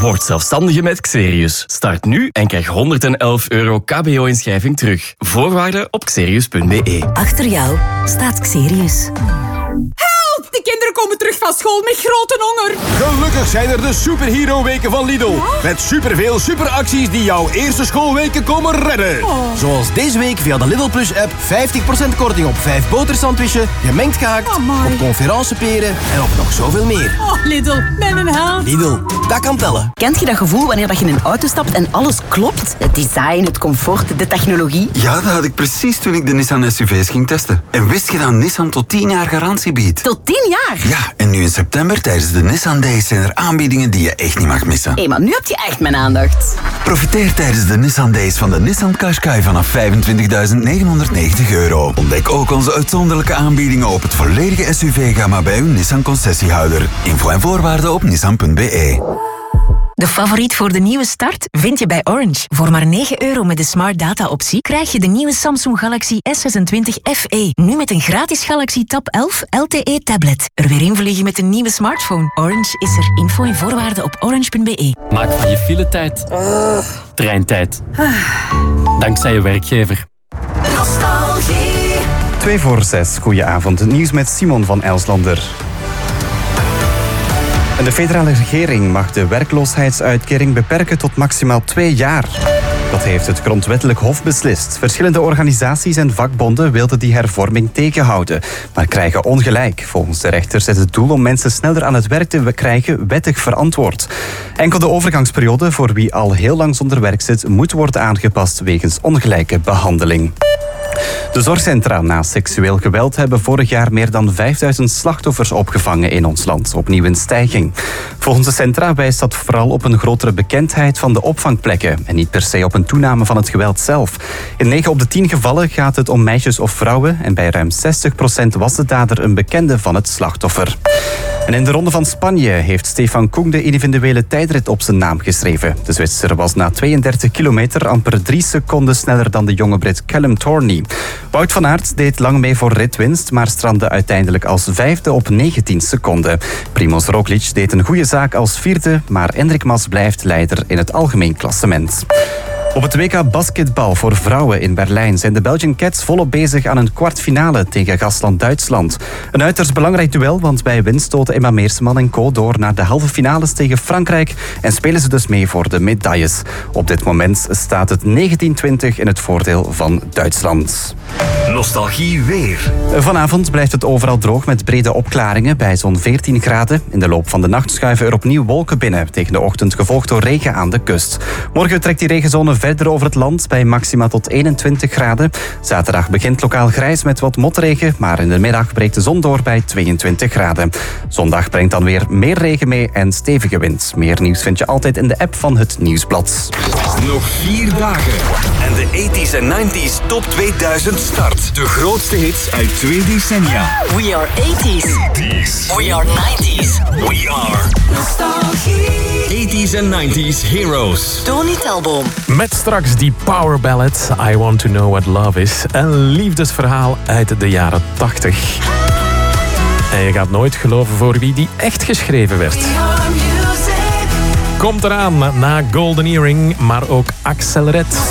Word zelfstandige met Xerius. Start nu en krijg €111 KBO-inschrijving terug. Voorwaarden op xerius.be. Achter jou staat Xerius. Help! De kinderen komen terug van school met grote honger. Gelukkig zijn er de superhero-weken van Lidl. Ja? Met superveel superacties die jouw eerste schoolweken komen redden. Oh. Zoals deze week via de Lidl Plus-app 50% korting op 5 botersandwiches, gemengd gehakt, Amai. op conferenceperen en op nog zoveel meer. Oh, Lidl, ben een held. Lidl, dat kan tellen. Kent je dat gevoel wanneer je in een auto stapt en alles klopt? Het design, het comfort, de technologie. Ja, dat had ik precies toen ik de Nissan SUV's ging testen. En wist je dat Nissan tot 10 jaar garantie biedt? Tot 10 jaar? Ja, en nu in september tijdens de Nissan Days zijn er aanbiedingen die je echt niet mag missen. Hé, maar nu heb je echt mijn aandacht. Profiteer tijdens de Nissan Days van de Nissan Qashqai vanaf €25.990. Ontdek ook onze uitzonderlijke aanbiedingen op het volledige SUV-gamma bij uw Nissan concessiehouder. Info en voorwaarden op nissan.be. De favoriet voor de nieuwe start vind je bij Orange. Voor maar €9 met de Smart Data-optie krijg je de nieuwe Samsung Galaxy S26 FE. Nu met een gratis Galaxy Tab 11 LTE-tablet. Er weer invliegen met een nieuwe smartphone. Orange is er. Info en voorwaarden op orange.be. Maak van je filetijd treintijd. Dankzij je werkgever. 5:02. Goedenavond. Het nieuws met Simon van Elslander. En de federale regering mag de werkloosheidsuitkering beperken tot maximaal 2 jaar. Dat heeft het Grondwettelijk Hof beslist. Verschillende organisaties en vakbonden wilden die hervorming tegenhouden, maar krijgen ongelijk. Volgens de rechters is het doel om mensen sneller aan het werk te krijgen wettig verantwoord. Enkel de overgangsperiode voor wie al heel lang zonder werk zit moet worden aangepast wegens ongelijke behandeling. De zorgcentra na seksueel geweld hebben vorig jaar meer dan 5000 slachtoffers opgevangen in ons land. Opnieuw een stijging. Volgens de centra wijst dat vooral op een grotere bekendheid van de opvangplekken en niet per se op een toename van het geweld zelf. In 9 op de 10 gevallen gaat het om meisjes of vrouwen en bij ruim 60% was de dader een bekende van het slachtoffer. En in de Ronde van Spanje heeft Stefan Koen de individuele tijdrit op zijn naam geschreven. De Zwitser was na 32 kilometer amper 3 seconden sneller dan de jonge Brit Callum Thorney. Wout van Aert deed lang mee voor ritwinst, maar strandde uiteindelijk als 5e op 19 seconden. Primoz Roglic deed een goede zaak als 4e, maar Enric Mas blijft leider in het algemeen klassement. Op het WK basketbal voor vrouwen in Berlijn zijn de Belgian Cats volop bezig aan een kwartfinale tegen gastland Duitsland. Een uiterst belangrijk duel, want bij winst stoten Emma Meersman en co. door naar de halve finales tegen Frankrijk en spelen ze dus mee voor de medailles. Op dit moment staat het 19-20 in het voordeel van Duitsland. Nostalgie weer. Vanavond blijft het overal droog met brede opklaringen bij zo'n 14 graden. In de loop van de nacht schuiven er opnieuw wolken binnen, tegen de ochtend gevolgd door regen aan de kust. Morgen trekt die regenzone verder over het land bij maxima tot 21 graden. Zaterdag begint lokaal grijs met wat motregen, maar in de middag breekt de zon door bij 22 graden. Zondag brengt dan weer meer regen mee en stevige wind. Meer nieuws vind je altijd in de app van het Nieuwsblad. Nog 4 dagen en de 80s en 90s top 2000 start. De grootste hits uit 2 decennia. We are 80s. We are 90s. We are Nostalgie. 80s en 90s heroes. Tony Telboom. Met straks die power ballad I Want To Know What Love Is. Een liefdesverhaal uit de jaren 80. En je gaat nooit geloven voor wie die echt geschreven werd. Komt eraan na Golden Earring, maar ook Axel Red.